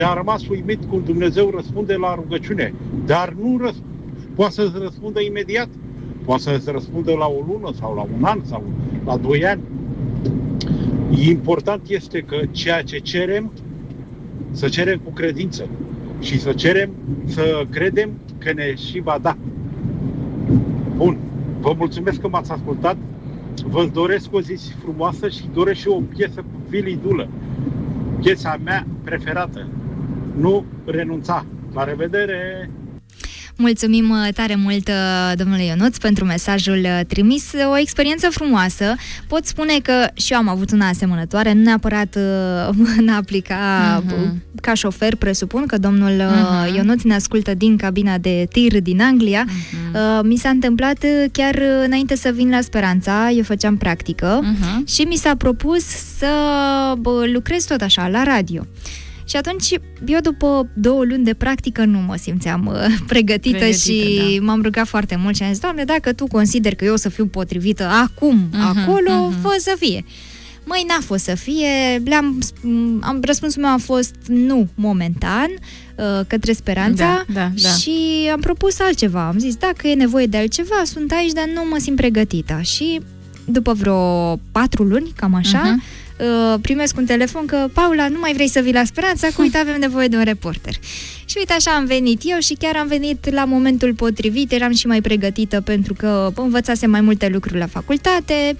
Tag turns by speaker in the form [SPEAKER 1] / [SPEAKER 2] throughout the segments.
[SPEAKER 1] a rămas uimit cum Dumnezeu răspunde la rugăciune, dar nu poate să-ți răspundă imediat, poate să-ți răspundă la o lună sau la un an sau la 2 ani. Important este că ceea ce cerem, să cerem cu credință și să cerem, să credem că ne și va da. Bun, vă mulțumesc că m-ați ascultat, vă doresc o zi frumoasă și doresc și o piesă cu Vili Dulă, piesa mea preferată. Nu renunța. La revedere!
[SPEAKER 2] Mulțumim tare mult, domnule Ionuț, pentru mesajul trimis. O experiență frumoasă. Pot spune că și eu am avut una asemănătoare, nu neapărat în a aplica ca șofer, presupun că domnul Ionuț ne ascultă din cabina de tir din Anglia. Mi s-a întâmplat chiar înainte să vin la Speranța, eu făceam practică și mi s-a propus să lucrez tot așa, la radio. Și atunci, eu după 2 luni de practică nu mă simțeam pregătită și m-am rugat foarte mult și am zis, Doamne, dacă Tu consideri că eu o să fiu potrivită acum, acolo, fă să fie. Măi, n-a fost să fie, răspunsul meu a fost nu, momentan, către Speranța și am propus altceva. Am zis, dacă e nevoie de altceva, sunt aici, dar nu mă simt pregătită. Și după vreo 4 luni, cam așa, primesc un telefon că Paula, nu mai vrei să vii la Speranța, că uite, avem nevoie de un reporter. Și uite, așa am venit eu și chiar am venit la momentul potrivit, eram și mai pregătită pentru că învățasem mai multe lucruri la facultate,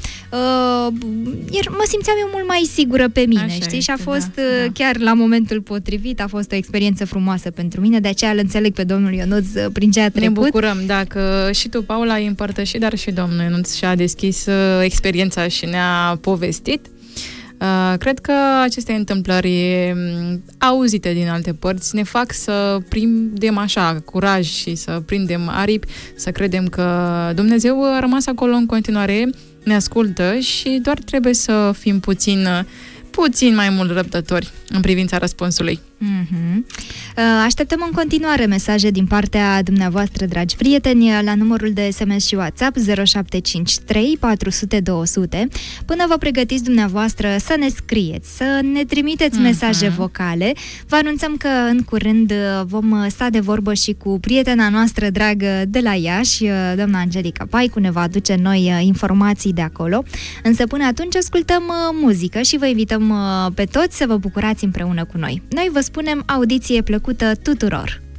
[SPEAKER 2] mă simțeam eu mult mai sigură pe mine, așa știi? Și a fost chiar la momentul potrivit, a fost o experiență frumoasă pentru mine, de aceea îl înțeleg pe domnul Ionuț prin ce a trecut.
[SPEAKER 3] Ne bucurăm, dacă și tu, Paula, ai împărtășit, dar și domnul Ionuț și-a deschis experiența și ne-a povestit. Cred că aceste întâmplări auzite din alte părți ne fac să prindem așa curaj și să prindem aripi, să credem că Dumnezeu a rămas acolo în continuare, ne ascultă și doar trebuie să fim puțin mai mult răbdători în privința răspunsului.
[SPEAKER 2] Așteptăm în continuare mesaje din partea dumneavoastră, dragi prieteni, la numărul de SMS și WhatsApp 0753 400 200. Până vă pregătiți dumneavoastră să ne scrieți, să ne trimiteți mesaje vocale, vă anunțăm că în curând vom sta de vorbă și cu prietena noastră dragă de la Iași, doamna Angelica Paicu, ne va aduce noi informații de acolo. Însă până atunci ascultăm muzică și vă invităm pe toți să vă bucurați împreună cu noi. Noi vă spunem audiție plăcută tuturor!